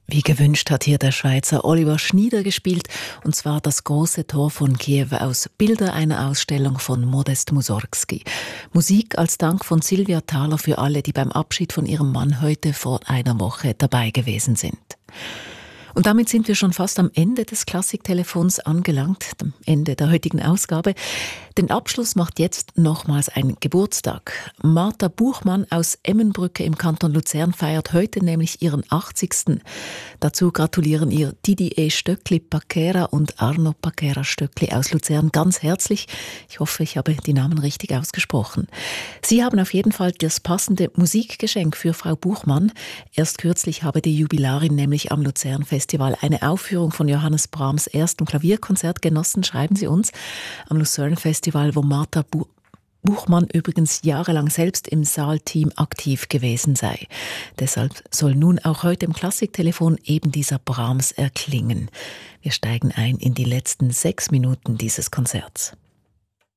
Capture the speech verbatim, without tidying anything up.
Wie gewünscht hat hier der Schweizer Oliver Schnieder gespielt, und zwar das große Tor von Kiew aus Bilder einer Ausstellung von Modest Mussorgsky. Musik als Dank von Sylvia Thaler für alle, die beim Abschied von ihrem Mann heute vor einer Woche dabei gewesen sind. Und damit sind wir schon fast am Ende des Klassiktelefons angelangt, am Ende der heutigen Ausgabe. Den Abschluss macht jetzt nochmals ein Geburtstag. Martha Buchmann aus Emmenbrücke im Kanton Luzern feiert heute nämlich ihren achtzigsten Dazu gratulieren ihr Didier Stöckli-Paquera und Arno Paquera-Stöckli aus Luzern ganz herzlich. Ich hoffe, ich habe die Namen richtig ausgesprochen. Sie haben auf jeden Fall das passende Musikgeschenk für Frau Buchmann. Erst kürzlich habe die Jubilarin nämlich am Luzern Festival eine Aufführung von Johannes Brahms erstem Klavierkonzert genossen, schreiben Sie uns, am Lucerne Festival, wo Martha Bu- Buchmann übrigens jahrelang selbst im Saalteam aktiv gewesen sei. Deshalb soll nun auch heute im Klassiktelefon eben dieser Brahms erklingen. Wir steigen ein in die letzten sechs Minuten dieses Konzerts.